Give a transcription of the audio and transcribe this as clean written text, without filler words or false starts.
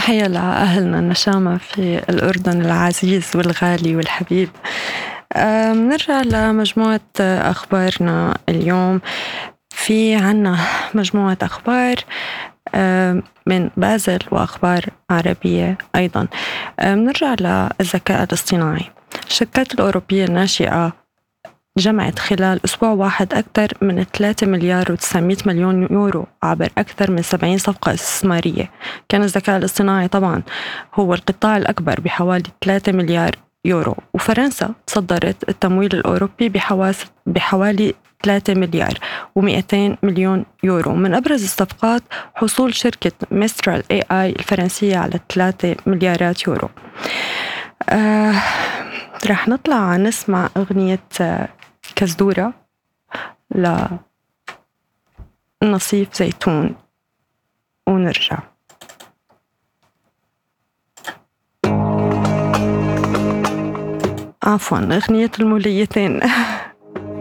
تحية لأهلنا النشامة في الأردن العزيز والغالي والحبيب. نرجع لمجموعة أخبارنا اليوم. في عنا مجموعة أخبار من بازل وأخبار عربية أيضا. نرجع للذكاء الاصطناعي. الشركات الأوروبية الناشئة جمعت خلال أسبوع واحد أكثر من 3 مليار و900 مليون يورو عبر أكثر من 70 صفقة استثمارية. كان الذكاء الاصطناعي طبعا هو القطاع الأكبر بحوالي 3 مليار يورو، وفرنسا تصدرت التمويل الأوروبي بحوالي 3 مليار و200 مليون يورو. من أبرز الصفقات حصول شركة ميسترال AI الفرنسية على 3 مليارات يورو. رح نطلع نسمع أغنية كزدورة لنصيف زيتون ونرجع. عفوا، أغنية الموليتين.